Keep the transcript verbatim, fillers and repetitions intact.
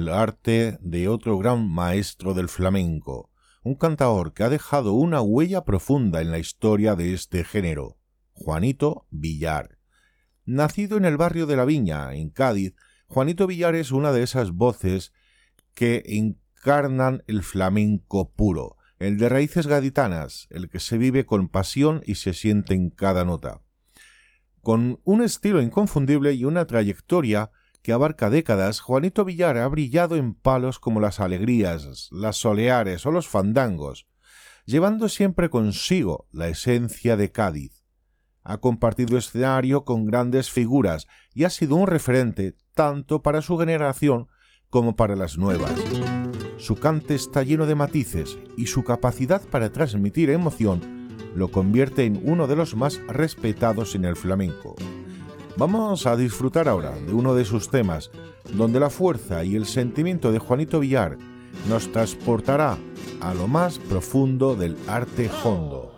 el arte de otro gran maestro del flamenco, un cantaor que ha dejado una huella profunda en la historia de este género, Juanito Villar. Nacido en el barrio de La Viña, en Cádiz, Juanito Villar es una de esas voces que encarnan el flamenco puro, el de raíces gaditanas, el que se vive con pasión y se siente en cada nota. Con un estilo inconfundible y una trayectoria que abarca décadas, Juanito Villar ha brillado en palos como las alegrías, las soleares o los fandangos, llevando siempre consigo la esencia de Cádiz. Ha compartido escenario con grandes figuras y ha sido un referente tanto para su generación como para las nuevas. Su cante está lleno de matices y su capacidad para transmitir emoción lo convierte en uno de los más respetados en el flamenco. Vamos a disfrutar ahora de uno de sus temas, donde la fuerza y el sentimiento de Juanito Villar nos transportará a lo más profundo del arte hondo.